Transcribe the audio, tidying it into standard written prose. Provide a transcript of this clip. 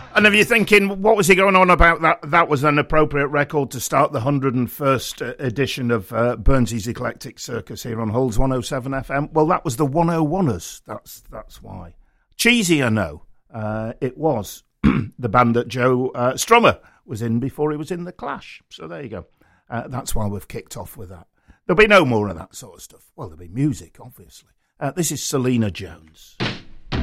And if you're thinking, what was he going on about? That was an appropriate record to start the 101st edition of Burnsy's Eclectic Circus here on Hull's 107 FM. Well, that was the 101ers. That's why. Cheesy, I know. It was the band that Joe Strummer was in before he was in The Clash. So there you go. That's why we've kicked off with that. There'll be no more of that sort of stuff. Well, there'll be music, obviously. This is Selena Jones.